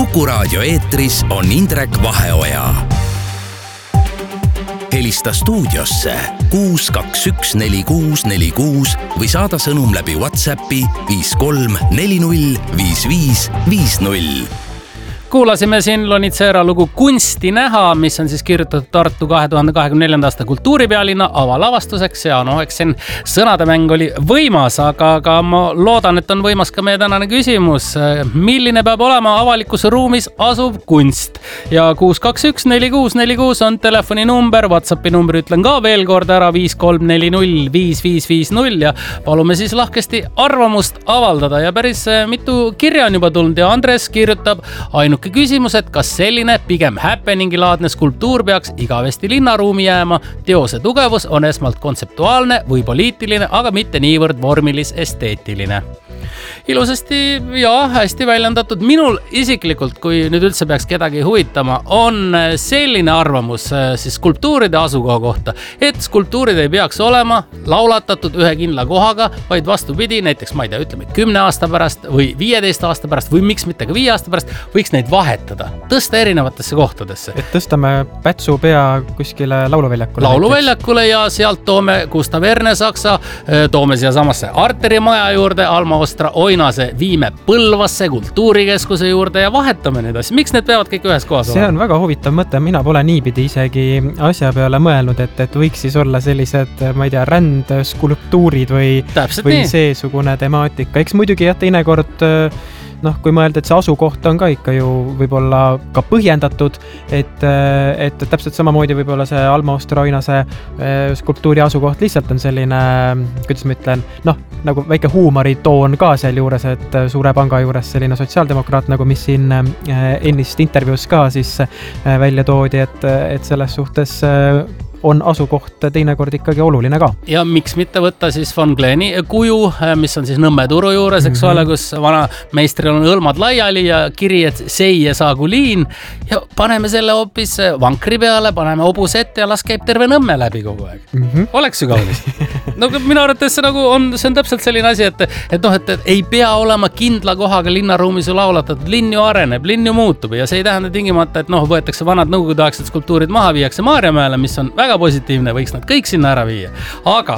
Kuku Raadio eetris on Indrek Vaheoja. Helista stuudiosse 6214646 või saada sõnum läbi WhatsAppi 53405550. Kuulasime siin Lonitsera lugu Kunsti näha, mis on siis kirjutatud Tartu 2024. aasta kultuuripealinna avalavastuseks ja eks siin sõnademäng oli võimas, aga ma loodan, et on võimas ka meie tänane küsimus. Milline peab olema avalikus ruumis asuv kunst? Ja 6214646 on telefoninumber, WhatsAppi number ütlen ka veel kord ära 53405550 ja palume siis lahkesti arvamust avaldada ja päris mitu kirja on juba tulnud ja Andres kirjutab ainuke küsimus, et kas selline pigem happeningilaadne skulptuur peaks igavesti linnaruumi jääma. Teose tugevus on esmalt kontseptuaalne või poliitiline, aga mitte niivõrd vormilis-esteetiline. Ilusasti ja hästi väljendatud. Minul isiklikult, kui nüüd üldse peaks kedagi huvitama, on selline arvamus siis skulptuuride asukoha kohta, et skulptuurid ei peaks olema laulatatud ühe kindla kohaga, vaid vastupidi, näiteks ma ei tea, ütleme 10 aasta pärast või 15 aasta pärast või miks mitte ka 5 aasta pärast, võiks neid vahetada, tõsta erinevatesse kohtadesse. Et tõstame Pätsu pea kuskile lauluväljakule ja sealt toome Gustav Ernesaksa, toome siia samasse Arteri maja juurde, Alma Ostra Oinase viime Põlvasse kultuurikeskuse juurde ja vahetame neid asju. Miks need peavad kõik ühes kohas olema? See on väga huvitav mõte. Mina pole niipidi isegi asja peale mõelnud, et võiks siis olla sellised, ma ei tea, rändeskulptuurid või seesugune temaatika. Eks muidugi jah, teinekord kui mõelda, et see asukoht on ka ikka ju võib-olla ka põhjendatud, et täpselt samamoodi võib-olla see Alma Ostra Oinase skulptuuri asukoht lihtsalt on selline, kuidas ma ütlen, nagu väike huumoritoon ka seal juures, et Suure Panga juures selline sotsiaaldemokraat, nagu mis siin ennist intervjuus ka siis välja toodi, et selles suhtes on asukoht teinekord ikkagi oluline ka. Ja miks mitte võtta siis Von Gleni kuju, mis on siis Nõmme turu juures, eks ole, kus vana meistril on õlmad laiali ja kiri, et seie saagu liin ja paneme selle hoopis vankri peale, paneme hobuse ette ja las käib terve Nõmme läbi kogu aeg. Oleks ju kaunis. Minu arvates see on täpselt selline asi, et ei pea olema kindla kohaga linnaruumis ju laulatatud. Linn ju areneb, linn ju muutub ja see ei tähenda tingimata, et võetakse vanad nõukogudeaegsed skulptuurid maha, viiakse Maarjamäele, mis on väga positiivne, võiks nad kõik sinna ära viia. Aga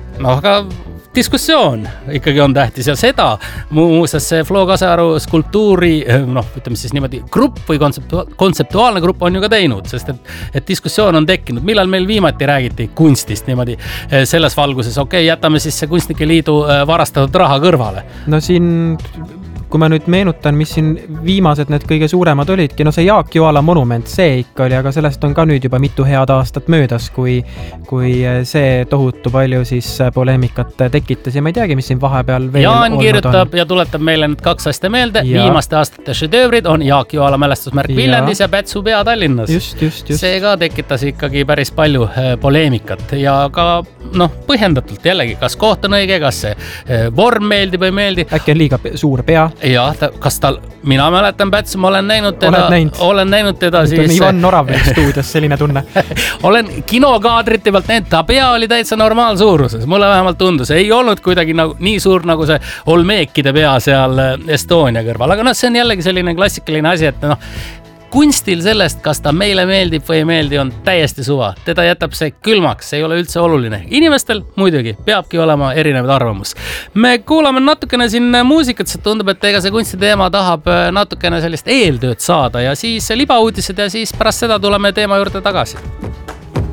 diskussioon ikkagi on tähtis ja seda muuseas see Flo Kasearu skulptuuri, ütleme siis niimoodi grupp või kontseptuaalne grupp on ju ka teinud, sest et diskussioon on tekkinud. Millal meil viimati räägiti kunstist niimoodi selles valguses? Jätame siis see Kunstnike Liidu varastatud raha kõrvale. No siin, kui ma nüüd meenutan, mis siin viimased need kõige suuremad olidki, see Jaak Joala monument, see ikka oli, aga sellest on ka nüüd juba mitu head aastat möödas, kui see tohutu palju siis poleemikat tekitas ja ma ei teagi, mis siin vahepeal veel Jaan kirjutab ja tuletab meile need 2 asja meelde. Viimaste aastate šedöövrid on Jaak Joala mälestusmärk Viljandis ja Pätsu pea Tallinnas. Just. See ka tekitas ikkagi päris palju poleemikat ja ka põhjendatult jällegi, kas koht on õige, kas see vorm meeldib või meeldi. Äkki on liiga suur pea? Jah, mina mäletan Pätsu, ma olen näinud teda siis... Ivan Norav stuudios, selline tunne. Olen kinokaadrite pealt näinud, ta pea oli täitsa normaalsuuruses. Mulle vähemalt tundus, ei olnud kuidagi nii suur nagu see Olmeekide pea seal Estonia kõrval. Aga see on jällegi selline klassikaline asi, et kunstil sellest, kas ta meile meeldib või ei meeldi, on täiesti suva. Teda jätab see külmaks, see ei ole üldse oluline. Inimestel muidugi peabki olema erinevad arvamus. Me kuulame natukene siin muusikat, see tundub, et ega see kunstiteema tahab natukene sellist eeltööd saada ja siis libauudised ja siis pärast seda tuleme teema juurde tagasi.